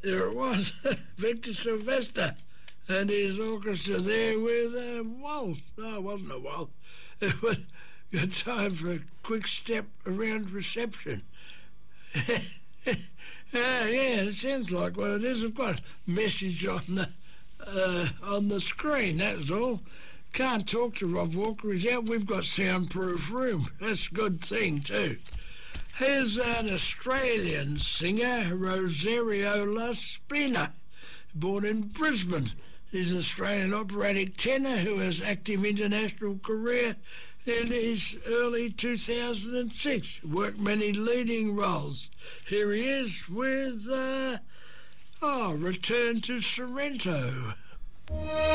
There it was, Victor Sylvester and his orchestra there with a waltz. No, it wasn't a waltz. It was good time for a quick step around reception. Yeah, it sounds like what it is. I've got a message on the screen, that's all. Can't talk to Rob Walker, he's out. We've got soundproof room. That's a good thing too. Here's an Australian singer, Rosario La Spina, born in Brisbane. He's an Australian operatic tenor who has active international career in his early 2006. Worked many leading roles. Here he is with Return to Sorrento.